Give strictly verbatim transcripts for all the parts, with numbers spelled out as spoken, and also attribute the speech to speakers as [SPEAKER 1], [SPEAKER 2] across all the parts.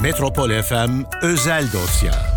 [SPEAKER 1] Metropol F M Özel Dosya.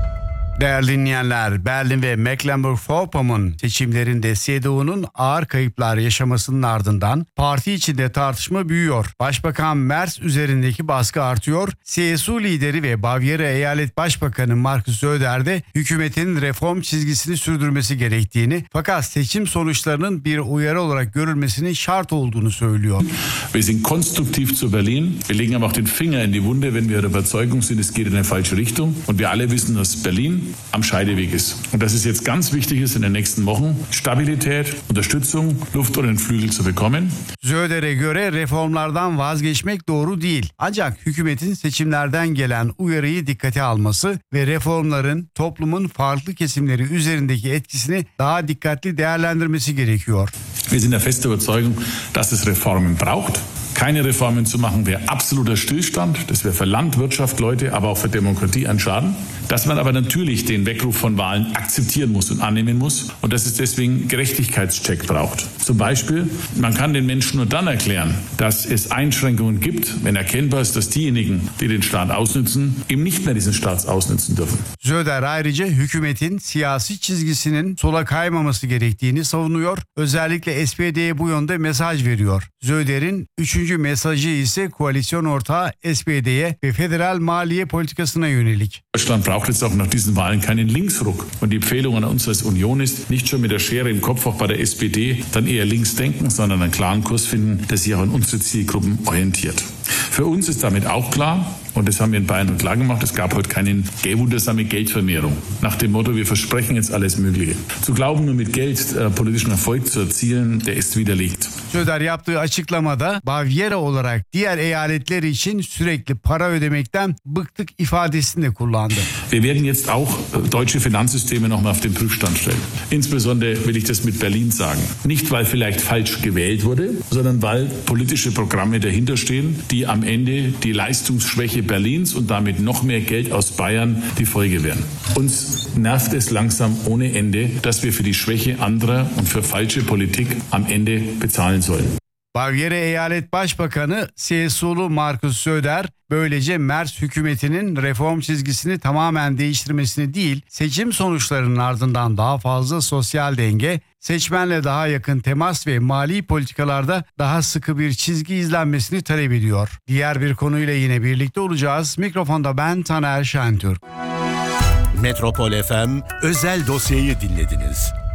[SPEAKER 2] Değerli dinleyenler, Berlin ve Mecklenburg-Vorpommern seçimlerinde C D U'nun ağır kayıplar yaşamasının ardından parti içinde tartışma büyüyor. Başbakan Merz üzerindeki baskı artıyor. C S U lideri ve Bavyera Eyalet Başbakanı Markus Söder de hükümetin reform çizgisini sürdürmesi gerektiğini, fakat seçim sonuçlarının bir uyarı olarak görülmesinin şart olduğunu söylüyor.
[SPEAKER 3] Wir sind konstruktiv zu Berlin. Wir legen aber auch den Finger in die Wunde, wenn wir der Überzeugung sind, es geht in eine falsche Richtung. Und wir alle wissen, dass Berlin am Scheideweg ist. Und dass es jetzt ganz wichtig ist, in den nächsten Wochen Stabilität, Unterstützung, Luft unter den Flügel zu bekommen.
[SPEAKER 2] Söder'e göre reformlardan vazgeçmek doğru değil. Ancak hükümetin seçimlerden gelen uyarıyı dikkate alması ve reformların toplumun farklı kesimleri üzerindeki etkisini daha dikkatli değerlendirmesi gerekiyor.
[SPEAKER 3] Wir sind der festen Überzeugung, dass es Reformen braucht. Keine Reformen zu machen wäre absoluter Stillstand. Das wäre für Land, Wirtschaft, Leute, aber auch für Demokratie ein Schaden. Dass man aber natürlich den Weckruf von Wahlen akzeptieren muss und annehmen muss und dass es deswegen Gerechtigkeitscheck braucht. Zum Beispiel, man kann den Menschen nur dann erklären, dass es Einschränkungen gibt, wenn erkennbar ist, dass diejenigen, die den Staat ausnützen, eben nicht mehr diesen Staat ausnützen dürfen.
[SPEAKER 2] Söder ayrıca hükümetin siyasi çizgisinin sola kaymaması gerektiğini savunuyor. Özellikle S P D'ye bu yönde mesaj veriyor. Söder'in üçüncü mesajı ise koalisyon ortağı S P D'ye ve federal maliye politikasına yönelik.
[SPEAKER 3] Deutschland braucht jetzt auch nach diesen Wahlen keinen Linksruck. Und die Empfehlung an uns als Union ist, nicht schon mit der Schere im Kopf auch bei der S P D dann eher links denken, sondern einen klaren Kurs finden, der sich auch an unsere Zielgruppen orientiert. Für uns ist damit auch klar, und das haben wir in Bayern klar gemacht, es gab heute keine wundersame Geldvermehrung. Nach dem Motto, wir versprechen jetzt alles Mögliche. Zu glauben, nur mit Geld äh, politischen Erfolg zu erzielen, der ist widerlegt.
[SPEAKER 2] Söder yaptığı açıklamada Bavyera olarak diğer eyaletler için sürekli para ödemekten bıktık ifadesini de kullandı.
[SPEAKER 3] Wir werden jetzt auch deutsche Finanzsysteme nochmal auf den Prüfstand stellen. Insbesondere will ich das mit Berlin sagen. Nicht, weil vielleicht falsch gewählt wurde, sondern weil politische Programme dahinter stehen, die am Ende die Leistungsschwäche Berlins und damit noch mehr Geld aus Bayern die Folge wären. Uns nervt es langsam ohne Ende, dass wir für die Schwäche anderer und für falsche Politik am Ende bezahlen sollen.
[SPEAKER 2] Bavyera Eyalet Başbakanı C S U'lu Markus Söder böylece Merz hükümetinin reform çizgisini tamamen değiştirmesini değil, seçim sonuçlarının ardından daha fazla sosyal denge, seçmenle daha yakın temas ve mali politikalarda daha sıkı bir çizgi izlenmesini talep ediyor. Diğer bir konuyla yine birlikte olacağız. Mikrofonda ben Taner Şentürk.
[SPEAKER 1] Metropol F M Özel Dosya'yı dinlediniz.